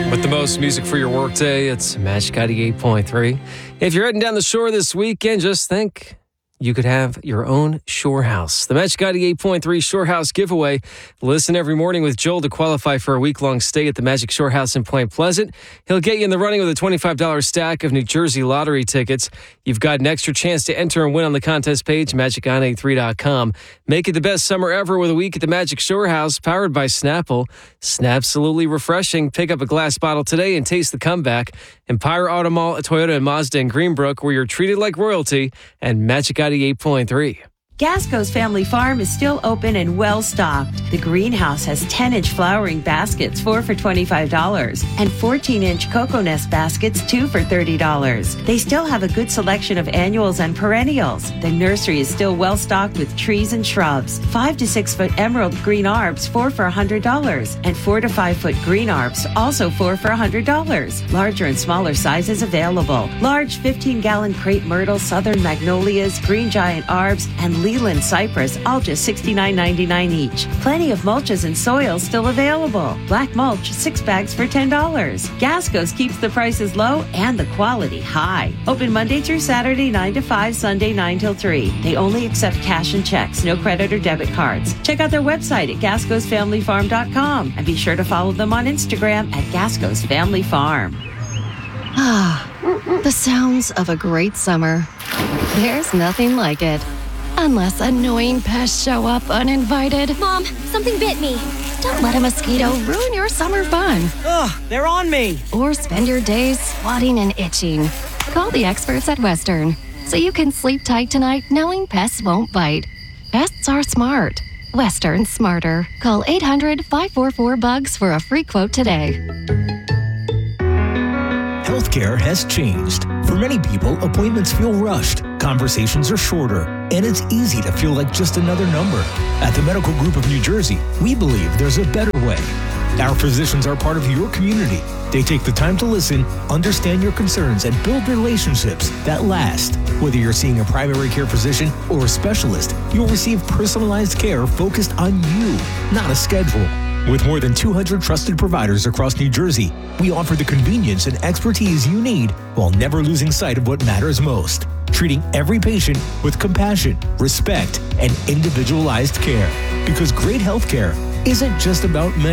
With the most music for your workday, it's Magic 88.3. If you're heading down the shore this weekend, just think you could have your own shore house. The Magic 88.3 Shore House giveaway. Listen every morning with Joel to qualify for a week-long stay at the Magic Shore House in Point Pleasant. He'll get you in the running with a $25 stack of New Jersey lottery tickets. You've got an extra chance to enter and win on the contest page, magic983.com. Make it the best summer ever with a week at the Magic Shore House, powered by Snapple. Snapsolutely refreshing. Pick up a glass bottle today and taste the comeback. Empire Auto Mall, Toyota and Mazda in Greenbrook, where you're treated like royalty, and Magic 88.3. Gasco's Family Farm is still open and well-stocked. The greenhouse has 10-inch flowering baskets, 4 for $25, and 14-inch cocoa nest baskets, 2 for $30. They still have a good selection of annuals and perennials. The nursery is still well-stocked with trees and shrubs. 5 to 6 foot emerald green arbs, 4 for $100, and 4 to 5 foot green arbs, also 4 for $100. Larger and smaller sizes available. Large 15-gallon crepe myrtle, southern magnolias, green giant arbs, and Leland cypress, all just $69.99 each. Plenty of mulches and soils still available. Black mulch, 6 bags for $10. Gasco's keeps the prices low and the quality high. Open Monday through Saturday, 9 to 5, Sunday, 9 till 3. They only accept cash and checks, no credit or debit cards. Check out their website at gascosfamilyfarm.com and be sure to follow them on Instagram at Gasco's Family Farm. The sounds of a great summer. There's nothing like it. Unless annoying pests show up uninvited. Mom, something bit me. Don't let a mosquito ruin your summer fun. Ugh, they're on me. Or spend your days swatting and itching. Call the experts at Western so you can sleep tight tonight knowing pests won't bite. Pests are smart. Western smarter. Call 800-544-BUGS for a free quote today. Healthcare has changed. For many people, appointments feel rushed, conversations are shorter, and it's easy to feel like just another number. At the Medical Group of New Jersey, we believe there's a better way. Our physicians are part of your community. They take the time to listen, understand your concerns, and build relationships that last. Whether you're seeing a primary care physician or a specialist, you'll receive personalized care focused on you, not a schedule. With more than 200 trusted providers across New Jersey, we offer the convenience and expertise you need while never losing sight of what matters most. Treating every patient with compassion, respect, and individualized care. Because great healthcare isn't just about medicine.